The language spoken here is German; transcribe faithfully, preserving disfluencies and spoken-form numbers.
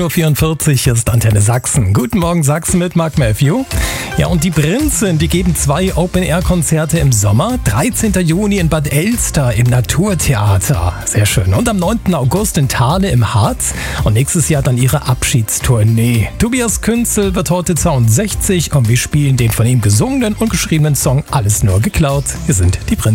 neun Uhr vierundvierzig ist Antenne Sachsen. Guten Morgen Sachsen mit Mark Matthew. Ja, und die Prinzen, die geben zwei Open-Air-Konzerte im Sommer. dreizehnten Juni in Bad Elster im Naturtheater. Sehr schön. Und am neunten August in Thale im Harz. Und nächstes Jahr dann ihre Abschiedstournee. Tobias Künzel wird heute zweiundsechzig und wir spielen den von ihm gesungenen und geschriebenen Song Alles nur geklaut. Wir sind die Prinzen.